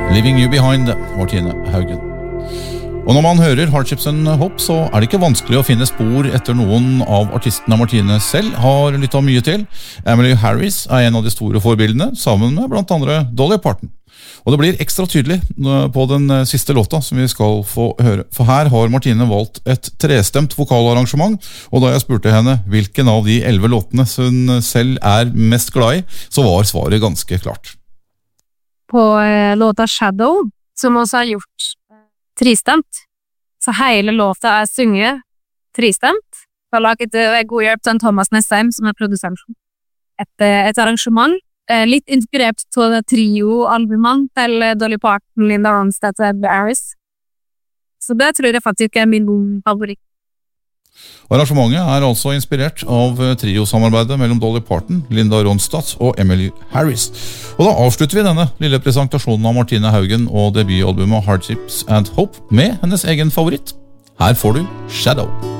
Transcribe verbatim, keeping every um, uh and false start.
Leaving You Behind, Martine Haugen. Og når man hører Hardships and Hope, så er det ikke vanskelig å finne spor etter noen av artistene Martine selv har lyttet mye til. Emily Harris er en av de store forbildene, sammen med blant andre Dolly Parton. Og det blir ekstra tydelig på den siste låta som vi skal få høre. For her har Martine valgt et trestemt vokalarrangement, og da jeg spurte henne hvilken av de elleve låtene hun selv er mest glad i, så var svaret ganske klart. På eh, låta Shadow, som også har gjort tristemt, så hele låta er synget tristemt. Jeg har laget uh, god hjelp til Thomas Nessheim, som er produsent. Et, et arrangement, uh, litt inspirert til trio-albumen til Dolly Parton, Linda Ronstadt og Ed Harris. Så det tror jeg faktisk er min favoritt. Arrangementet er altså inspirert av trio-samarbeidet mellom Dolly Parton, Linda Ronstadt og Emily Harris. Og da avslutter vi denne lille presentasjonen av Martine Haugen og debutalbumet Hardships and Hope med hennes egen favoritt. Her får du Shadow.